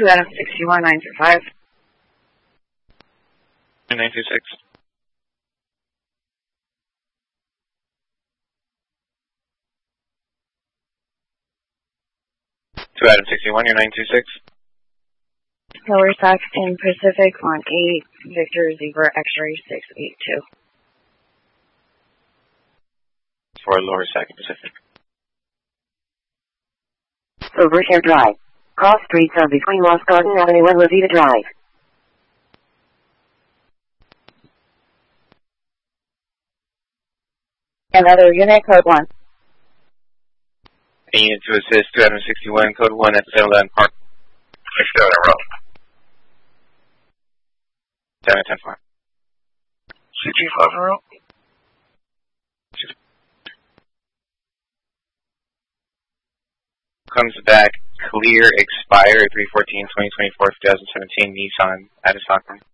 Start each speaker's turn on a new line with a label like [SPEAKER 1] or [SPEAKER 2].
[SPEAKER 1] 2 Adam 61 935.
[SPEAKER 2] 926. To Adam 61, you're 926.
[SPEAKER 1] Lower Saxton Pacific on 8 Victor Zebra X-ray 682.
[SPEAKER 2] For Lower Saxton Pacific.
[SPEAKER 3] Overshare Drive. Cross streets are between Lost Garden Avenue and Rosita Drive.
[SPEAKER 1] Another unit, code 1.
[SPEAKER 2] A unit to assist, 2 Adam 61, code 1 at the 711 Park.
[SPEAKER 4] 67 in row.
[SPEAKER 2] 7 at 10-4.
[SPEAKER 4] 65 in row.
[SPEAKER 2] Comes back clear, expire 3/14/2024, 2017 Nissan out of Stockholm.